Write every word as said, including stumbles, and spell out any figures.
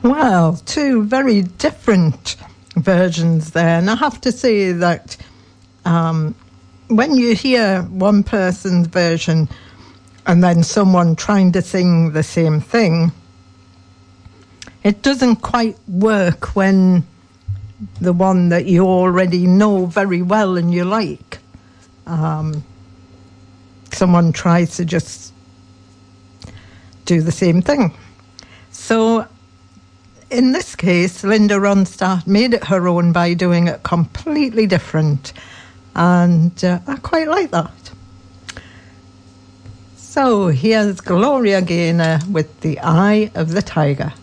Well, two very different versions there. And I have to say that um, when you hear one person's version and then someone trying to sing the same thing, it doesn't quite work when the one that you already know very well and you like, um, someone tries to just do the same thing. So in this case, Linda Ronstadt made it her own by doing it completely different, and uh, I quite like that. So here's Gloria Gaynor with The Eye of the Tiger.